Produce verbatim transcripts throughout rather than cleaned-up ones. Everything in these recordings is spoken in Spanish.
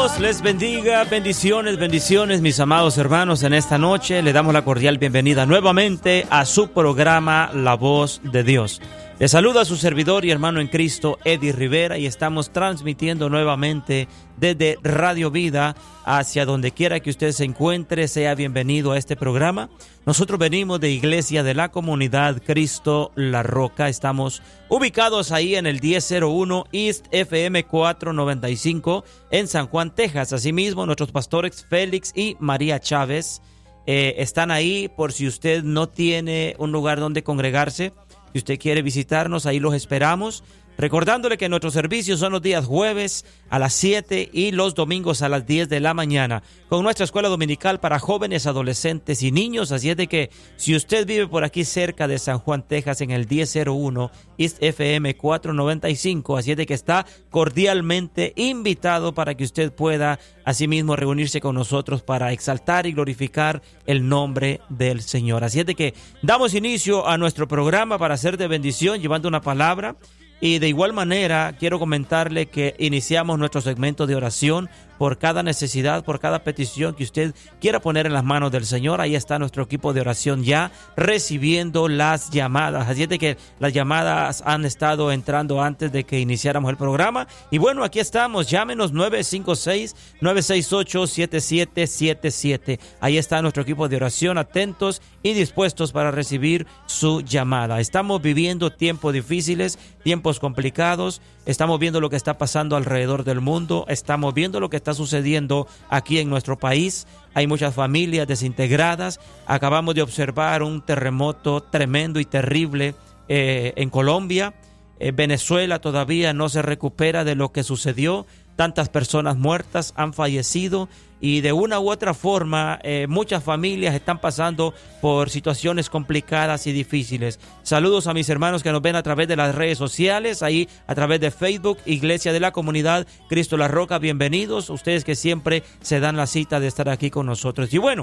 Dios les bendiga, bendiciones, bendiciones, mis amados hermanos. En esta noche le damos la cordial bienvenida nuevamente a su programa La Voz de Dios. Le saluda a su servidor y hermano en Cristo, Eddie Rivera, y estamos transmitiendo nuevamente desde Radio Vida hacia donde quiera que usted se encuentre. Sea bienvenido a este programa. Nosotros venimos de Iglesia de la Comunidad Cristo La Roca. Estamos ubicados ahí en el diez cero uno East F M cuatrocientos noventa y cinco en San Juan, Texas. Asimismo, nuestros pastores Félix y María Chávez eh, están ahí por si usted no tiene un lugar donde congregarse. Si usted quiere visitarnos, ahí los esperamos. Recordándole que nuestros servicios son los días jueves a las siete y los domingos a las diez de la mañana, con nuestra escuela dominical para jóvenes, adolescentes y niños. Así es de que si usted vive por aquí cerca de San Juan, Texas, en el diez cero uno East F M cuatrocientos noventa y cinco, así es de que está cordialmente invitado para que usted pueda asimismo reunirse con nosotros para exaltar y glorificar el nombre del Señor. Así es de que damos inicio a nuestro programa para ser de bendición, llevando una palabra. Y de igual manera, quiero comentarle que iniciamos nuestro segmento de oración por cada necesidad, por cada petición que usted quiera poner en las manos del Señor. Ahí está nuestro equipo de oración ya recibiendo las llamadas. Así es de que las llamadas han estado entrando antes de que iniciáramos el programa. Y bueno, aquí estamos. Llámenos nueve cinco seis, nueve seis ocho, siete siete siete siete. Ahí está nuestro equipo de oración, atentos y dispuestos para recibir su llamada. Estamos viviendo tiempos difíciles, tiempos complicados. Estamos viendo lo que está pasando alrededor del mundo. Estamos viendo lo que está sucediendo aquí en nuestro país. Hay muchas familias desintegradas. Acabamos de observar un terremoto tremendo y terrible eh, en Colombia. Eh, Venezuela todavía no se recupera de lo que sucedió. Tantas personas muertas han fallecido y de una u otra forma eh, muchas familias están pasando por situaciones complicadas y difíciles. Saludos a mis hermanos que nos ven a través de las redes sociales, ahí a través de Facebook, Iglesia de la Comunidad Cristo La Roca. Bienvenidos, ustedes que siempre se dan la cita de estar aquí con nosotros. Y bueno,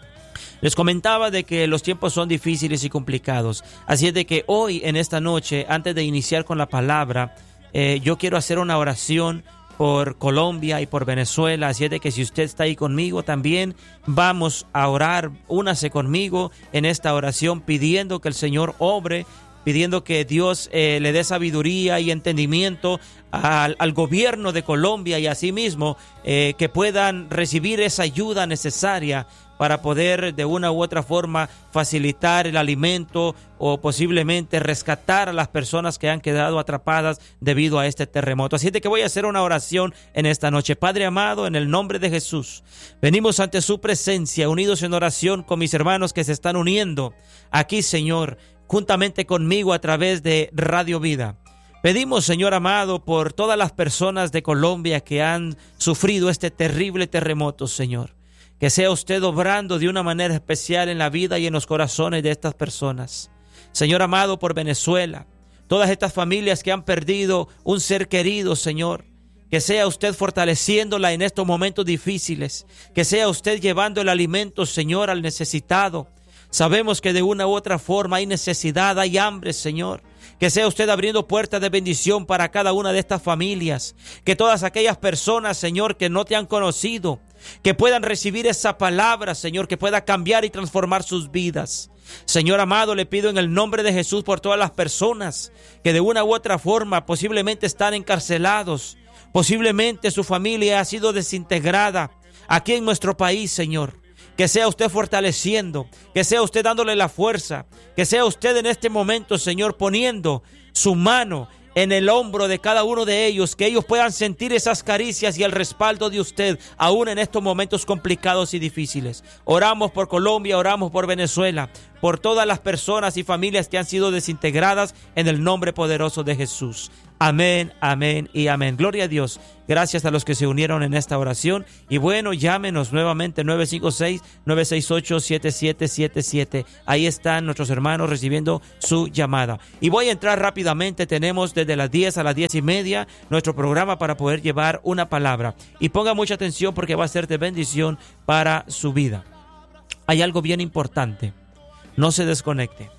les comentaba de que los tiempos son difíciles y complicados. Así es de que hoy, en esta noche, antes de iniciar con la palabra, eh, yo quiero hacer una oración por Colombia y por Venezuela. Así es de que si usted está ahí conmigo también, vamos a orar. Únase conmigo en esta oración pidiendo que el Señor obre, pidiendo que Dios eh, le dé sabiduría y entendimiento al, al gobierno de Colombia y asimismo eh, que puedan recibir esa ayuda necesaria para poder de una u otra forma facilitar el alimento o posiblemente rescatar a las personas que han quedado atrapadas debido a este terremoto. Así de que voy a hacer una oración en esta noche. Padre amado, en el nombre de Jesús, venimos ante su presencia, unidos en oración con mis hermanos que se están uniendo aquí, Señor, juntamente conmigo a través de Radio Vida. Pedimos, Señor amado, por todas las personas de Colombia que han sufrido este terrible terremoto, Señor. Que sea usted obrando de una manera especial en la vida y en los corazones de estas personas. Señor amado, por Venezuela, todas estas familias que han perdido un ser querido, Señor. Que sea usted fortaleciéndola en estos momentos difíciles. Que sea usted llevando el alimento, Señor, al necesitado. Sabemos que de una u otra forma hay necesidad, hay hambre, Señor. Que sea usted abriendo puertas de bendición para cada una de estas familias. Que todas aquellas personas, Señor, que no te han conocido, que puedan recibir esa palabra, Señor, que pueda cambiar y transformar sus vidas. Señor amado, le pido en el nombre de Jesús por todas las personas que de una u otra forma posiblemente están encarcelados. Posiblemente su familia ha sido desintegrada aquí en nuestro país, Señor. Que sea usted fortaleciendo, que sea usted dándole la fuerza, que sea usted en este momento, Señor, poniendo su mano en el hombro de cada uno de ellos, que ellos puedan sentir esas caricias y el respaldo de usted, aún en estos momentos complicados y difíciles. Oramos por Colombia, oramos por Venezuela, por todas las personas y familias que han sido desintegradas en el nombre poderoso de Jesús. Amén, amén y amén. Gloria a Dios. Gracias a los que se unieron en esta oración. Y bueno, llámenos nuevamente nueve cinco seis, nueve seis ocho, siete siete siete siete. Ahí están nuestros hermanos recibiendo su llamada. Y voy a entrar rápidamente. Tenemos desde las diez a las diez y media nuestro programa para poder llevar una palabra. Y ponga mucha atención porque va a ser de bendición para su vida. Hay algo bien importante. No se desconecte.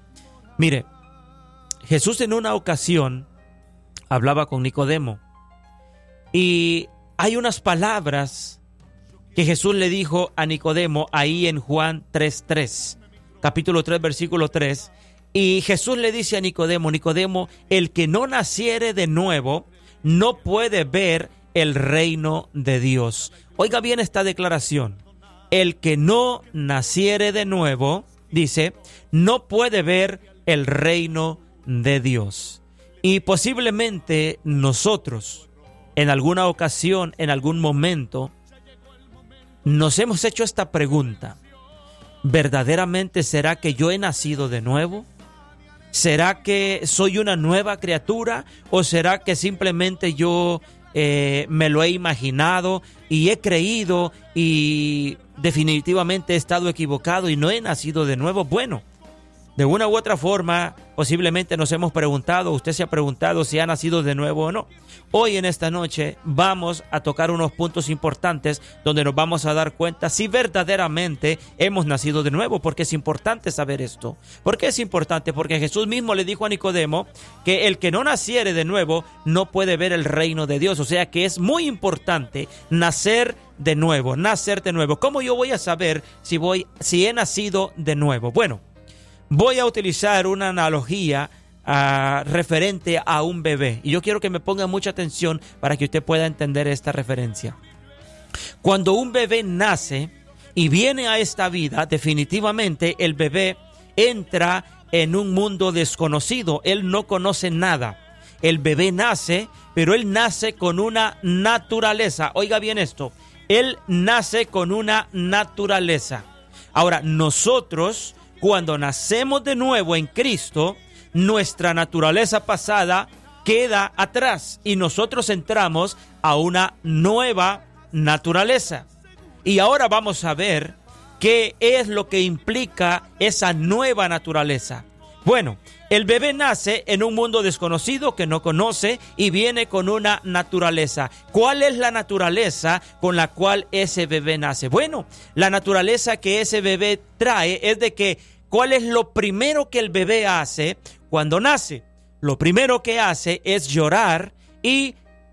Mire, Jesús en una ocasión hablaba con Nicodemo y hay unas palabras que Jesús le dijo a Nicodemo ahí en Juan tres tres, capítulo tres, versículo tres. Y Jesús le dice a Nicodemo, Nicodemo, el que no naciere de nuevo no puede ver el reino de Dios. Oiga bien esta declaración. El que no naciere de nuevo, dice, no puede ver el reino de Dios. Y posiblemente nosotros, en alguna ocasión, en algún momento, nos hemos hecho esta pregunta. ¿Verdaderamente será que yo he nacido de nuevo? ¿Será que soy una nueva criatura? ¿O será que simplemente yo eh, me lo he imaginado y he creído y definitivamente he estado equivocado y no he nacido de nuevo? Bueno, de una u otra forma, posiblemente nos hemos preguntado, usted se ha preguntado si ha nacido de nuevo o no. Hoy en esta noche vamos a tocar unos puntos importantes donde nos vamos a dar cuenta si verdaderamente hemos nacido de nuevo, porque es importante saber esto. ¿Por qué es importante? Porque Jesús mismo le dijo a Nicodemo que el que no naciere de nuevo no puede ver el reino de Dios. O sea que es muy importante nacer de nuevo, nacer de nuevo. ¿Cómo yo voy a saber si voy, si he nacido de nuevo? Bueno, voy a utilizar una analogía uh, referente a un bebé. Y yo quiero que me ponga mucha atención para que usted pueda entender esta referencia. Cuando un bebé nace y viene a esta vida, definitivamente el bebé entra en un mundo desconocido. Él no conoce nada. El bebé nace, pero él nace con una naturaleza. Oiga bien esto. Él nace con una naturaleza. Ahora, nosotros, cuando nacemos de nuevo en Cristo, nuestra naturaleza pasada queda atrás y nosotros entramos a una nueva naturaleza. Y ahora vamos a ver qué es lo que implica esa nueva naturaleza. Bueno, el bebé nace en un mundo desconocido que no conoce y viene con una naturaleza. ¿Cuál es la naturaleza con la cual ese bebé nace? Bueno, la naturaleza que ese bebé trae es de que ¿cuál es lo primero que el bebé hace cuando nace? Lo primero que hace es llorar y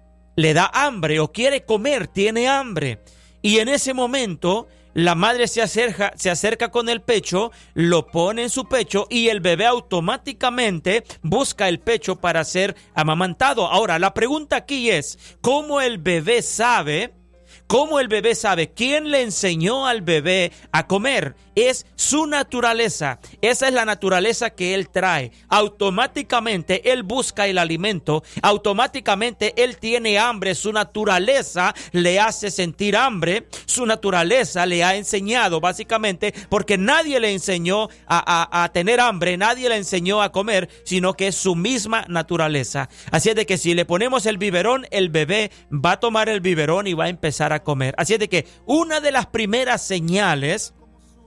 le da hambre o quiere comer, tiene hambre. Y en ese momento la madre se acerca, se acerca con el pecho, lo pone en su pecho y el bebé automáticamente busca el pecho para ser amamantado. Ahora, la pregunta aquí es, ¿cómo el bebé sabe? ¿Cómo el bebé sabe? ¿Quién le enseñó al bebé a comer? Es su naturaleza. Esa es la naturaleza que él trae. Automáticamente él busca el alimento. Automáticamente él tiene hambre. Su naturaleza le hace sentir hambre. Su naturaleza le ha enseñado, básicamente, porque nadie le enseñó a, a, a tener hambre. Nadie le enseñó a comer, sino que es su misma naturaleza. Así es de que si le ponemos el biberón, el bebé va a tomar el biberón y va a empezar a comer. Así es de que una de las primeras señales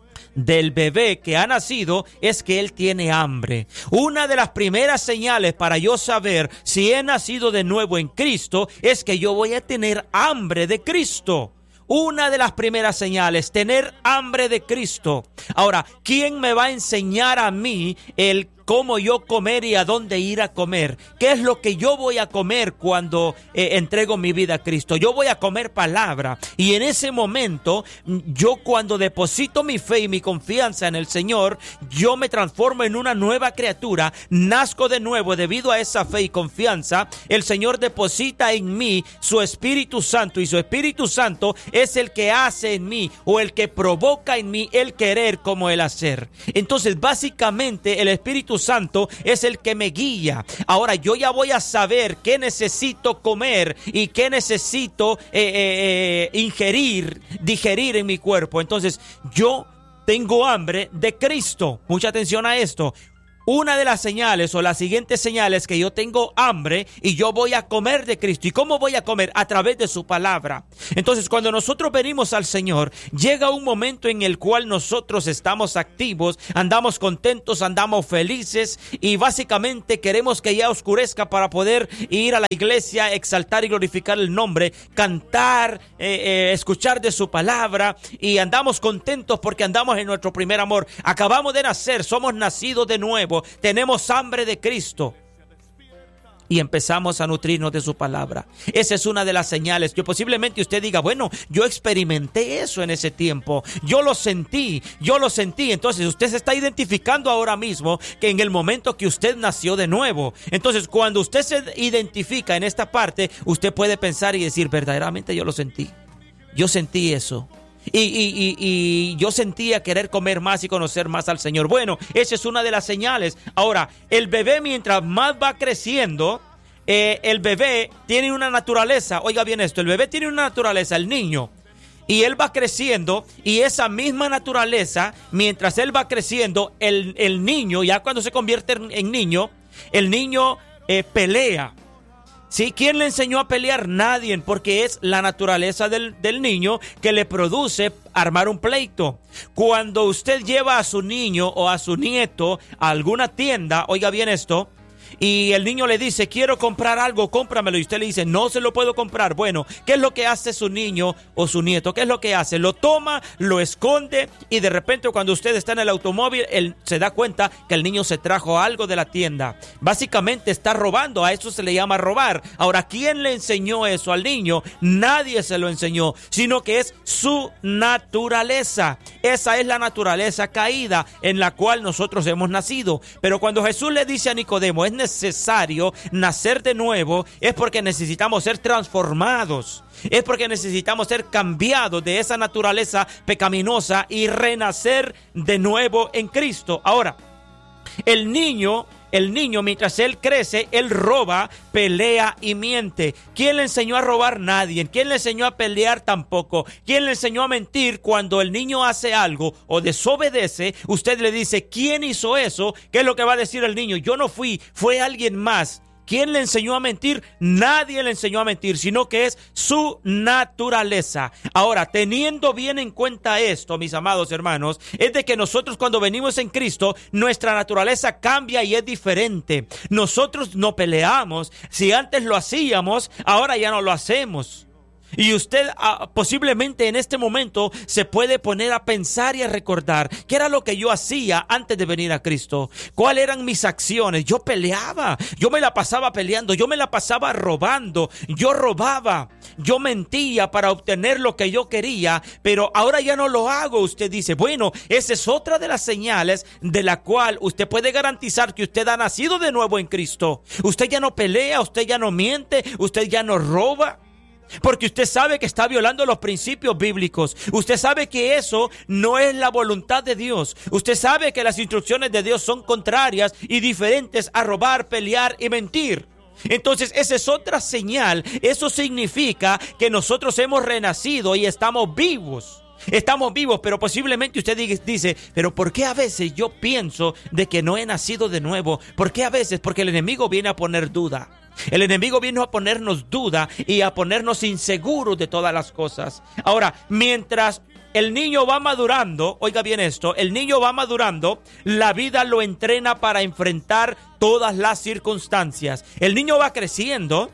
del bebé que ha nacido es que él tiene hambre. Una de las primeras señales para yo saber si he nacido de nuevo en Cristo es que yo voy a tener hambre de Cristo. Una de las primeras señales, tener hambre de Cristo. Ahora, ¿quién me va a enseñar a mí el cómo yo comer y a dónde ir a comer? ¿Qué es lo que yo voy a comer cuando eh, entrego mi vida a Cristo? Yo voy a comer palabra. Y en ese momento, yo cuando deposito mi fe y mi confianza en el Señor, yo me transformo en una nueva criatura, nazco de nuevo debido a esa fe y confianza. El Señor deposita en mí su Espíritu Santo y su Espíritu Santo es el que hace en mí o el que provoca en mí el querer como el hacer. Entonces, básicamente, el Espíritu Santo es el que me guía. Ahora yo ya voy a saber qué necesito comer y qué necesito eh, eh, eh, ingerir, digerir en mi cuerpo. Entonces yo tengo hambre de Cristo. Mucha atención a esto. Una de las señales o las siguientes señales que yo tengo hambre y yo voy a comer de Cristo. ¿Y cómo voy a comer? A través de su palabra. Entonces, cuando nosotros venimos al Señor, llega un momento en el cual nosotros estamos activos, andamos contentos, andamos felices y básicamente queremos que ya oscurezca para poder ir a la iglesia, exaltar y glorificar el nombre, cantar, eh, eh, escuchar de su palabra y andamos contentos porque andamos en nuestro primer amor. Acabamos de nacer, somos nacidos de nuevo. Tenemos hambre de Cristo. y empezamos a nutrirnos de su palabra. Esa es una de las señales. Yo posiblemente usted diga, bueno, yo experimenté eso en ese tiempo, yo lo sentí, yo lo sentí. Entonces usted se está identificando ahora mismo que en el momento que usted nació de nuevo. Entonces cuando usted se identifica en esta parte, usted puede pensar y decir, verdaderamente yo lo sentí, yo sentí eso. Y, y, y, y yo sentía querer comer más y conocer más al Señor. Bueno, esa es una de las señales. Ahora, el bebé mientras más va creciendo, eh, el bebé tiene una naturaleza. Oiga bien esto, el bebé tiene una naturaleza, el niño. Y él va creciendo y esa misma naturaleza, mientras él va creciendo, el, el niño, ya cuando se convierte en, en niño, el niño eh, pelea. ¿Sí? ¿Quién le enseñó a pelear? Nadie, porque es la naturaleza del, del niño que le produce armar un pleito. Cuando usted lleva a su niño o a su nieto a alguna tienda, oiga bien esto, y el niño le dice, quiero comprar algo, cómpramelo, y usted le dice, no se lo puedo comprar. Bueno, ¿qué es lo que hace su niño o su nieto? ¿Qué es lo que hace? Lo toma, lo esconde, y de repente cuando usted está en el automóvil, él se da cuenta que el niño se trajo algo de la tienda. Básicamente está robando, a eso se le llama robar. Ahora, ¿quién le enseñó eso al niño? Nadie se lo enseñó, sino que es su naturaleza. Esa es la naturaleza caída en la cual nosotros hemos nacido. Pero cuando Jesús le dice a Nicodemo, es necesario nacer de nuevo, es porque necesitamos ser transformados, es porque necesitamos ser cambiados de esa naturaleza pecaminosa y renacer de nuevo en Cristo. Ahora, el niño, el niño mientras él crece, él roba, pelea y miente. ¿Quién le enseñó a robar? Nadie. ¿Quién le enseñó a pelear? Tampoco. ¿Quién le enseñó a mentir? Cuando el niño hace algo o desobedece, usted le dice, ¿quién hizo eso? ¿Qué es lo que va a decir el niño? Yo no fui, fue alguien más. ¿Quién le enseñó a mentir? Nadie le enseñó a mentir, sino que es su naturaleza. Ahora, teniendo bien en cuenta esto, mis amados hermanos, es de que nosotros cuando venimos en Cristo, nuestra naturaleza cambia y es diferente. Nosotros no peleamos. Si antes lo hacíamos, ahora ya no lo hacemos. Y usted ah, posiblemente en este momento se puede poner a pensar y a recordar qué era lo que yo hacía antes de venir a Cristo. ¿Cuáles eran mis acciones? Yo peleaba, yo me la pasaba peleando, yo me la pasaba robando, yo robaba, yo mentía para obtener lo que yo quería, pero ahora ya no lo hago. Usted dice, bueno, esa es otra de las señales de la cual usted puede garantizar que usted ha nacido de nuevo en Cristo. Usted ya no pelea, usted ya no miente, usted ya no roba. Porque usted sabe que está violando los principios bíblicos. Usted sabe que eso no es la voluntad de Dios. Usted sabe que las instrucciones de Dios son contrarias y diferentes a robar, pelear y mentir. Entonces esa es otra señal. Eso significa que nosotros hemos renacido y estamos vivos. Estamos vivos, pero posiblemente usted dice, pero ¿por qué a veces yo pienso de que no he nacido de nuevo? ¿Por qué a veces? Porque el enemigo viene a poner duda. El enemigo vino a ponernos duda y a ponernos inseguros de todas las cosas. Ahora, mientras el niño va madurando, oiga bien esto, el niño va madurando, la vida lo entrena para enfrentar todas las circunstancias. El niño va creciendo,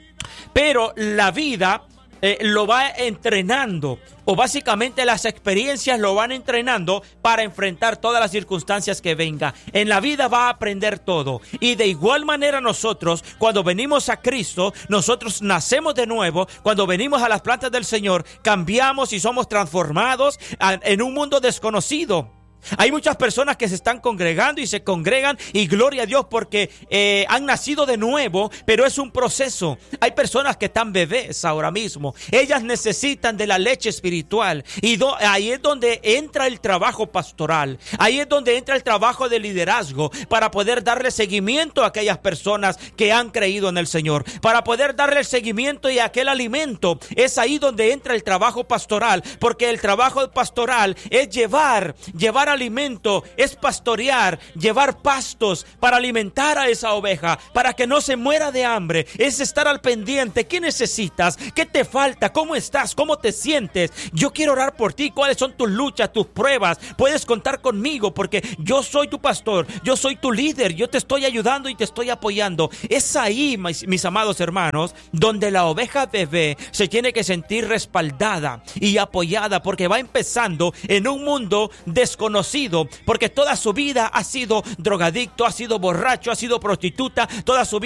pero la vida eh, lo va entrenando, o básicamente las experiencias lo van entrenando para enfrentar todas las circunstancias que venga. En la vida va a aprender todo. Y de igual manera nosotros, cuando venimos a Cristo, nosotros nacemos de nuevo. Cuando venimos a las plantas del Señor, cambiamos y somos transformados en un mundo desconocido. Hay muchas personas que se están congregando y se congregan y gloria a Dios porque eh, han nacido de nuevo, pero es un proceso. Hay personas que están bebés ahora mismo. Ellas necesitan de la leche espiritual y do, ahí es donde entra el trabajo pastoral. Ahí es donde entra el trabajo de liderazgo para poder darle seguimiento a aquellas personas que han creído en el Señor. Para poder darle el seguimiento y aquel alimento. Es ahí donde entra el trabajo pastoral, porque el trabajo pastoral es llevar, llevar alimento, es pastorear, llevar pastos para alimentar a esa oveja, para que no se muera de hambre, es estar al pendiente. ¿Qué necesitas? ¿Qué te falta? ¿Cómo estás? ¿Cómo te sientes? Yo quiero orar por ti. ¿Cuáles son tus luchas, tus pruebas? Puedes contar conmigo porque yo soy tu pastor, yo soy tu líder, yo te estoy ayudando y te estoy apoyando. Es ahí, mis, mis amados hermanos, donde la oveja bebé se tiene que sentir respaldada y apoyada, porque va empezando en un mundo desconocido, porque toda su vida ha sido drogadicto, ha sido borracho, ha sido prostituta, toda su vida